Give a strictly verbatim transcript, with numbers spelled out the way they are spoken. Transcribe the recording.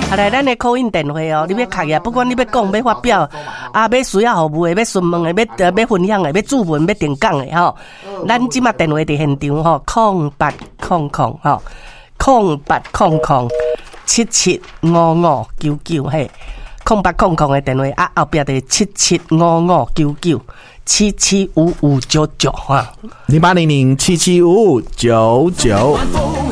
啊来，咱的call in电话哦，你要卡呀，不管你要讲、要发表，啊，要需要服务的、要询问的、要要分享的、要注文、要定讲的吼，咱即马电话伫现场吼，空八空空吼，空八空空七七五五九九嘿，空八空空的电话啊，后壁的七七五五九九。七七五五九九啊， 零八零零七七五五九九。